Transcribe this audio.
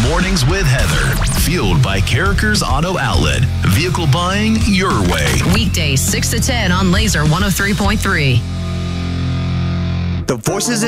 Mornings with Heather. Fueled by Carrickers Auto Outlet. Vehicle buying your way. Weekdays 6 to 10 on Laser 103.3. The Voices